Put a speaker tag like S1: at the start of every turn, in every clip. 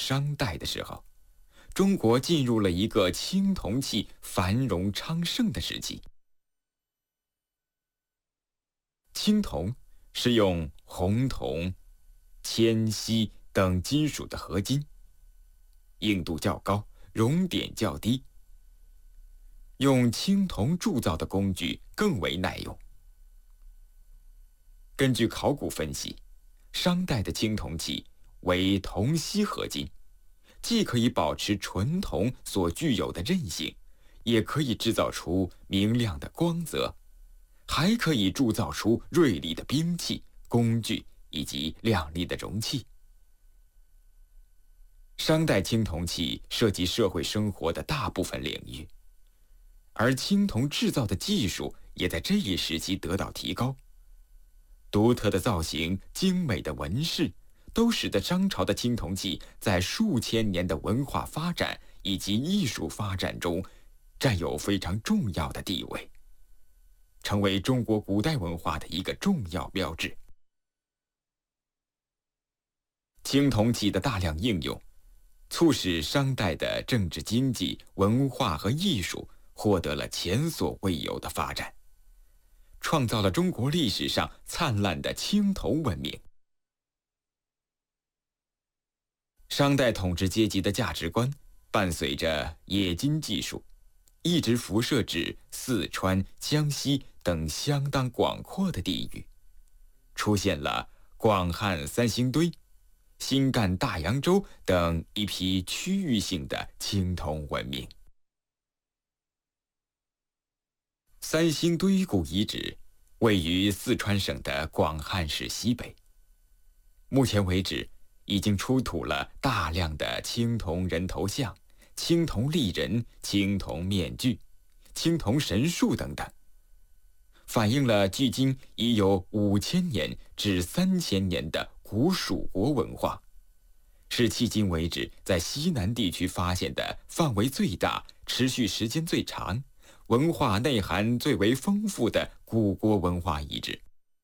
S1: 商代的时候，中国进入了一个青铜器繁荣昌盛的时期。青铜是用红铜、铅、锡等金属的合金，硬度较高，熔点较低，用青铜铸造的工具更为耐用。根据考古分析，商代的青铜器为铜锡合金，既可以保持纯铜所具有的韧性，也可以制造出明亮的光泽，还可以铸造出锐利的兵器、工具以及亮丽的容器。商代青铜器涉及社会生活的大部分领域，而青铜制造的技术也在这一时期得到提高。独特的造型、精美的纹饰，都使得商朝的青铜器在数千年的文化发展以及艺术发展中占有非常重要的地位，成为中国古代文化的一个重要标志。青铜器的大量应用，促使商代的政治、经济、文化和艺术获得了前所未有的发展，创造了中国历史上灿烂的青铜文明。商代统治阶级的价值观伴随着冶金技术，一直辐射至四川、江西等相当广阔的地域，出现了广汉三星堆、新干大洋洲等一批区域性的青铜文明。三星堆古遗址位于四川省的广汉市西北，目前为止已经出土了大量的青铜人头像、青铜立人、青铜面具、青铜神树等等，反映了距今已有5000年至3000年的古蜀国文化，是迄今为止在西南地区发现的范围最大、持续时间最长、文化内涵最为丰富的古国文化遗址。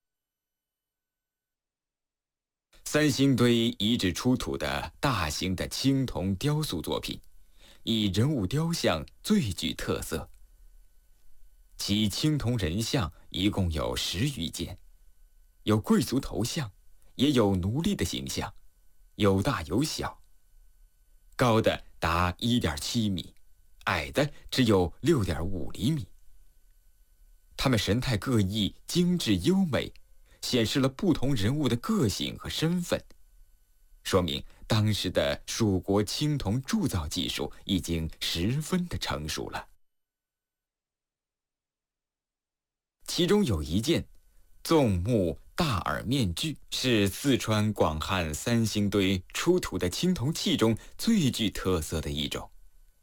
S1: 三星堆遗址出土的大型的青铜雕塑作品，以人物雕像最具特色。其青铜人像一共有10余件，有贵族头像，也有奴隶的形象，有大有小，高的达1.7米，矮的只有6.5厘米。他们神态各异，精致优美，显示了不同人物的个性和身份，说明当时的蜀国青铜铸造技术已经十分的成熟了。其中有一件纵目大耳面具，是四川广汉三星堆出土的青铜器中最具特色的一种。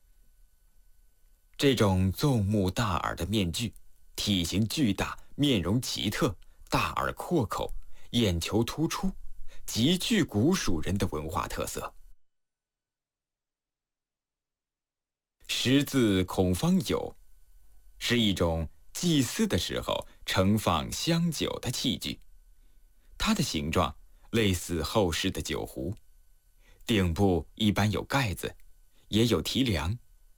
S1: 这种纵目大耳的面具，体型巨大，面容奇特，大耳阔口，眼球突出，极具古蜀人的文化特色。十字孔方釉是一种祭祀的时候盛放香酒的器具，它的形状类似后世的酒壶，顶部一般有盖子，也有提梁。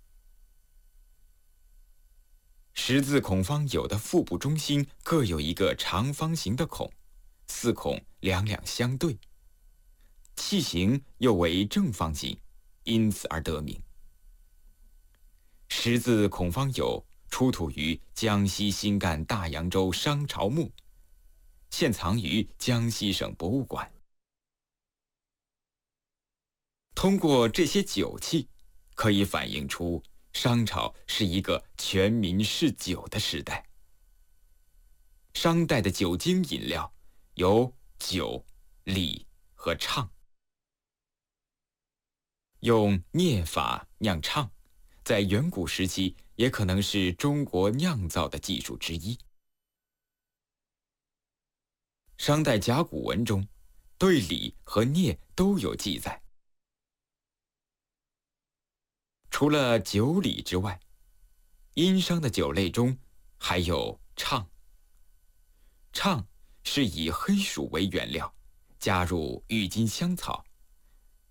S1: 十字孔方釉的腹部中心各有一个长方形的孔，4孔两两相对，器形又为正方形，因此而得名。十字孔方釉出土于江西新干大洋洲商朝墓，现藏于江西省博物馆。通过这些酒器，可以反映出商朝是一个全民嗜酒的时代。商代的酒精饮料有酒、礼和唱。用镊法酿唱，在远古时期也可能是中国酿造的技术之一。商代甲骨文中对礼和镊都有记载。除了酒礼之外，殷商的酒类中还有唱。唱是以黑薯为原料，加入郁金香草、